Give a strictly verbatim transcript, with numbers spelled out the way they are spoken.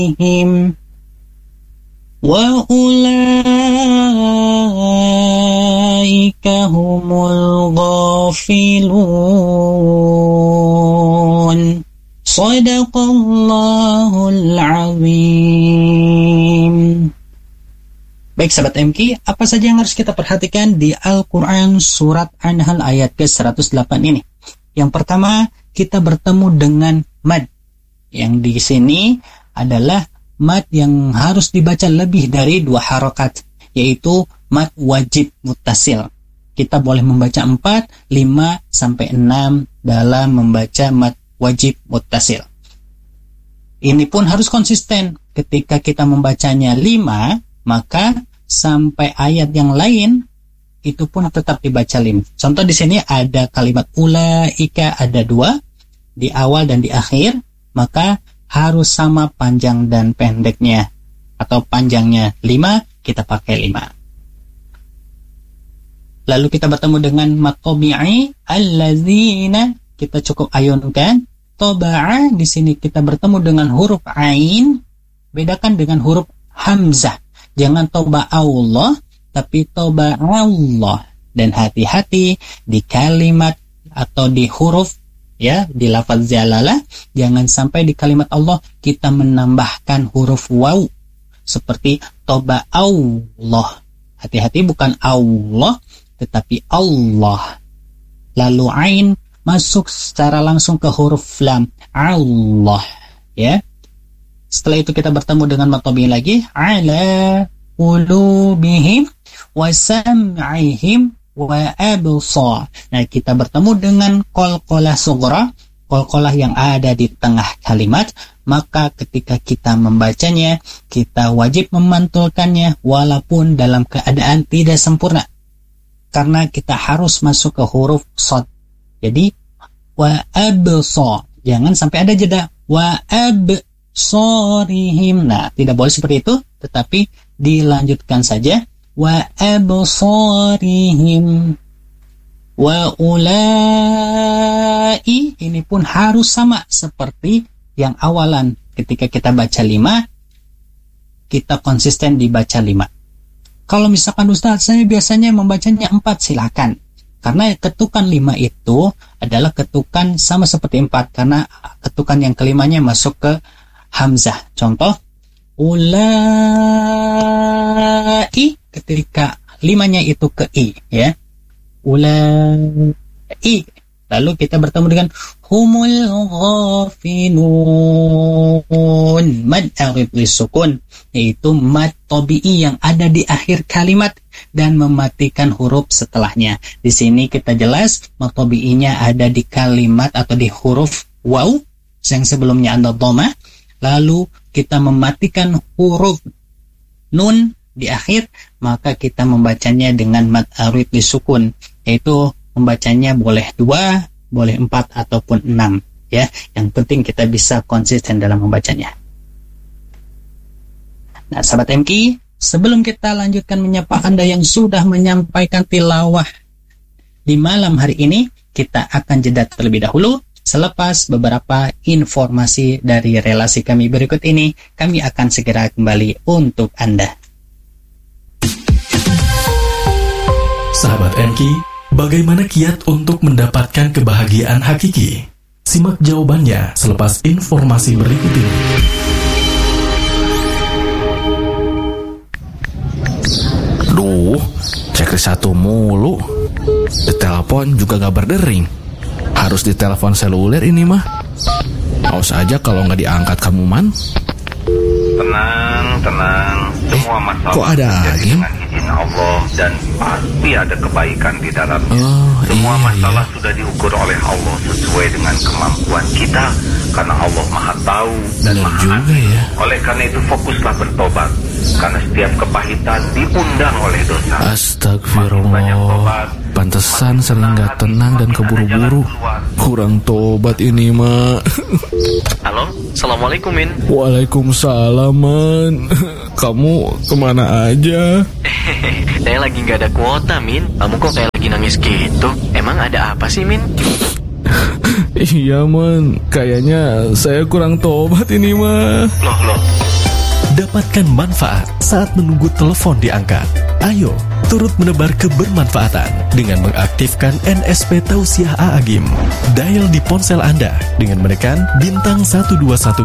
him wa ulaika humul ghafilun. Shadaqallahul azim. Baik sahabat M K, apa saja yang harus kita perhatikan di Al-Quran surat An-Nahl ayat ke seratus delapan ini? Yang pertama, kita bertemu dengan mad. Yang di sini adalah mad yang harus dibaca lebih dari dua harokat, yaitu mad wajib muttasil. Kita boleh membaca empat, lima, sampai enam dalam membaca mad wajib muttasil. Ini pun harus konsisten. Ketika kita membacanya lima, maka sampai ayat yang lain itu pun tetap dibaca lima. Contoh di sini ada kalimat ulaika, ada dua di awal dan di akhir, maka harus sama panjang dan pendeknya. Atau panjangnya lima, kita pakai lima. Lalu kita bertemu dengan matobi'i allazina, kita cukup ayunkan. Toba'a, di sini kita bertemu dengan huruf ain, bedakan dengan huruf hamzah. Jangan toba'allah, tapi toba'allah. Dan hati-hati di kalimat atau di huruf, ya, di lafaz jalalah, jangan sampai di kalimat Allah kita menambahkan huruf waw seperti toba'allah. Hati-hati, bukan Allah tetapi Allah. Lalu ain masuk secara langsung ke huruf lam, Allah, ya. Setelah itu kita bertemu dengan matobi lagi, ala qulubihim wa sam'ihim wa absar. Nah, kita bertemu dengan qalqalah sughra, qalqalah yang ada di tengah kalimat, maka ketika kita membacanya, kita wajib memantulkannya walaupun dalam keadaan tidak sempurna. Karena kita harus masuk ke huruf shad. Jadi wa absar, jangan sampai ada jeda. Wa absarihim. Nah, tidak boleh seperti itu, tetapi dilanjutkan saja. Wa absarihim wa ulai, ini pun harus sama seperti yang awalan. Ketika kita baca lima, kita konsisten dibaca lima. Kalau misalkan Ustaz, saya biasanya membacanya empat, silakan. Karena ketukan lima itu adalah ketukan sama seperti empat, karena ketukan yang kelimanya masuk ke hamzah. Contoh, ulai, ketika limanya itu ke i, ya. Ulai. Lalu kita bertemu dengan humul ghafilun, mad arif lisukun, yaitu mad tabi'i yang ada di akhir kalimat dan mematikan huruf setelahnya. Di sini kita jelas mad tabi'inya ada di kalimat atau di huruf waw yang sebelumnya ada dhamma, lalu kita mematikan huruf nun di akhir, maka kita membacanya dengan mad arif lisukun, yaitu membacanya boleh dua, boleh empat, ataupun enam, ya. Yang penting kita bisa konsisten dalam membacanya. Nah, sahabat M K, sebelum kita lanjutkan menyapa Anda yang sudah menyampaikan tilawah di malam hari ini, kita akan jeda terlebih dahulu. Selepas beberapa informasi dari relasi kami berikut ini, kami akan segera kembali untuk Anda. Sahabat M K, bagaimana kiat untuk mendapatkan kebahagiaan hakiki? Simak jawabannya selepas informasi berikut ini. Duh, checklist satu mulu. Ditelepon juga gak berdering. Harus ditelepon seluler ini mah. Awas aja kalau gak diangkat kamu, Man. Tenang, tenang. Semua masalah kok ada terjadi lagi? dengan izin Allah dan pasti ada kebaikan di dalamnya. Oh, Semua iya, masalah iya. sudah diukur oleh Allah sesuai dengan kemampuan kita, karena Allah Maha Tahu dan Benar Maha juga Adil. ya. Oleh karena itu fokuslah bertobat, karena setiap kepahitan diundang oleh dosa. Banyak Astagfirullah. tobat. Pantesan sering gak tenang dan keburu-buru. Kurang tobat ini mah. Halo, Assalamualaikum Min. Waalaikumsalam, Man. Kamu kemana aja? Saya lagi gak ada kuota Min. Kamu kok kayak lagi nangis gitu? Emang ada apa sih Min? Iya man, kayaknya saya kurang tobat ini mah. Loh, loh. Dapatkan manfaat saat menunggu telepon diangkat. Ayo, turut menebar kebermanfaatan dengan mengaktifkan N S P Tausiah A'agim. Dial di ponsel Anda dengan menekan bintang satu dua satu